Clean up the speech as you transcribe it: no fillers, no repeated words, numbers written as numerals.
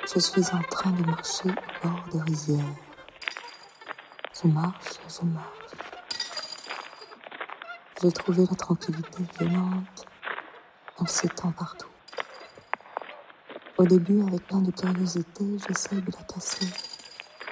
Je suis en train de marcher au bord de rizières. Je marche et je marche. J'ai trouvé la tranquillité violente. Elle s'étend partout. Au début, avec plein de curiosité, j'essaye de la casser.